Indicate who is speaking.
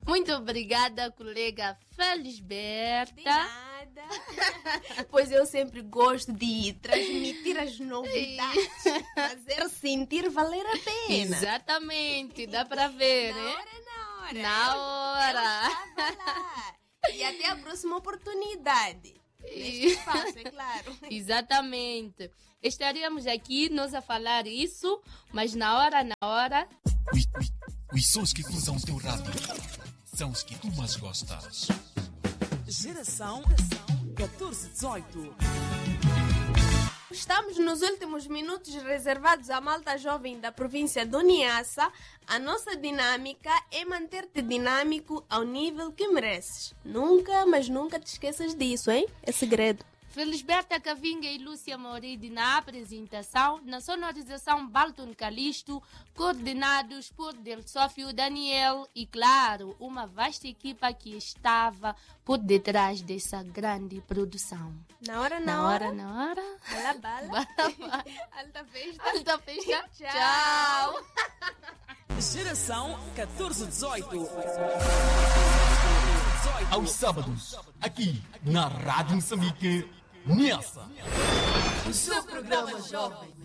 Speaker 1: Muito obrigada, colega Felisberta.
Speaker 2: De nada. Pois eu sempre gosto de transmitir as novidades, fazer sentir valer a pena.
Speaker 1: Exatamente, dá para ver,
Speaker 2: Na
Speaker 1: né?
Speaker 2: hora.
Speaker 1: Na hora.
Speaker 2: Eu estava lá. E até a próxima oportunidade. Neste espaço, é claro.
Speaker 1: Exatamente. Estaríamos aqui nós a falar isso, mas na hora.
Speaker 3: Os sons que cruzam o teu rádio são os que tu mais gostas.
Speaker 4: Geração 1418.
Speaker 2: Estamos nos últimos minutos reservados à malta jovem da província do Niassa. A nossa dinâmica é manter-te dinâmico ao nível que mereces. Nunca, mas nunca te esqueças disso, hein? É segredo.
Speaker 1: Felisberta Cavinga e Lúcia Mauridi na apresentação, na sonorização Balton Calisto, coordenados por Del Sófio Daniel e, claro, uma vasta equipa que estava por detrás dessa grande produção.
Speaker 2: Na hora. Bala, bala. Alta festa.
Speaker 1: Alta festa.
Speaker 2: Tchau.
Speaker 4: Geração 1418.
Speaker 3: Aos sábados, aqui na Rádio Moçambique, Niassa.
Speaker 4: O seu programa jovem.